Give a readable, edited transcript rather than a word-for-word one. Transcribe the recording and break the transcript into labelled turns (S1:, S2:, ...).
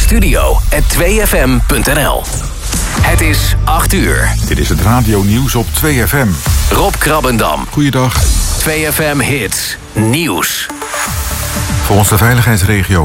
S1: studio@2fm.nl. Het is 8 uur.
S2: Dit is het radionieuws op 2FM.
S1: Rob Krabbendam.
S2: Goeiedag.
S1: 2FM Hits. Nieuws.
S2: Volgens de veiligheidsregio